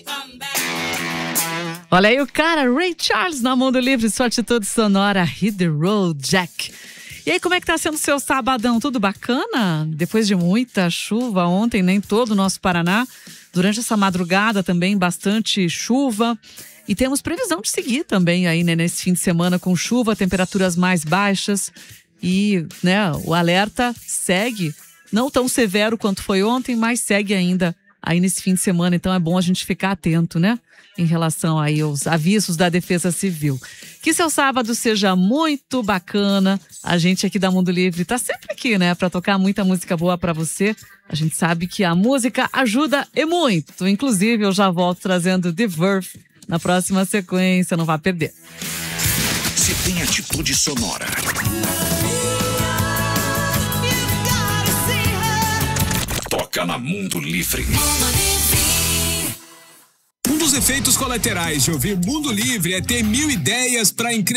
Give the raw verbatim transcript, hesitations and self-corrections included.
Olha aí o cara, Ray Charles na Mundo Livre, sua atitude sonora, Hit the Road, Jack. E aí, como é que tá sendo o seu sabadão? Tudo bacana? Depois de muita chuva ontem, nem todo o nosso Paraná. Durante essa madrugada também, bastante chuva. E temos previsão de seguir também aí, né, nesse fim de semana com chuva, temperaturas mais baixas. E, né, o alerta segue, não tão severo quanto foi ontem, mas segue ainda aí nesse fim de semana. Então é bom a gente ficar atento, né, em relação aí aos avisos da Defesa Civil. Que seu sábado seja muito bacana. A gente aqui da Mundo Livre tá sempre aqui, né, para tocar muita música boa para você. A gente sabe que a música ajuda e muito. Inclusive, eu já volto trazendo The Verve na próxima sequência, não vá perder. Se tem atitude sonora, toca na Mundo Livre. Um dos efeitos colaterais de ouvir Mundo Livre é ter mil ideias para incrementar